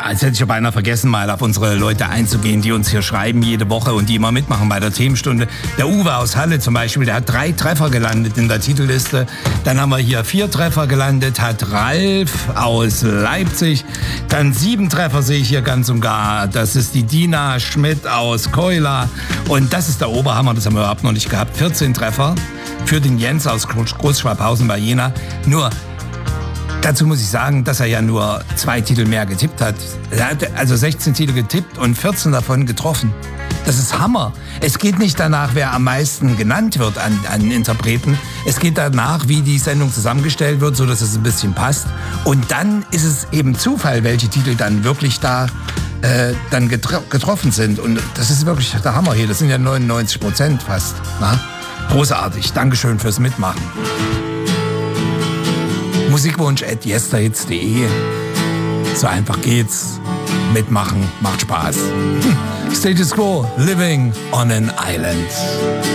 jetzt hätte ich ja beinahe vergessen, mal auf unsere Leute einzugehen, die uns hier schreiben jede Woche und die immer mitmachen bei der Themenstunde. Der Uwe aus Halle zum Beispiel, der hat 3 Treffer gelandet in der Titelliste. Dann haben wir hier 4 Treffer gelandet, hat Ralf aus Leipzig. Dann 7 Treffer sehe ich hier ganz und gar. Das ist die Dina Schmidt aus Keula. Und das ist der Oberhammer, das haben wir überhaupt noch nicht gehabt. 14 Treffer für den Jens aus Großschwabhausen bei Jena. Nur dazu muss ich sagen, dass er ja nur 2 Titel mehr getippt hat. Er hat also 16 Titel getippt und 14 davon getroffen. Das ist Hammer. Es geht nicht danach, wer am meisten genannt wird an Interpreten. Es geht danach, wie die Sendung zusammengestellt wird, sodass es ein bisschen passt. Und dann ist es eben Zufall, welche Titel dann wirklich da dann getroffen sind. Und das ist wirklich der Hammer hier. Das sind ja 99% fast. Na? Großartig. Dankeschön fürs Mitmachen. Musikwunsch@yesterhits.de. So einfach geht's. Mitmachen macht Spaß. Status Quo, Living on an Island.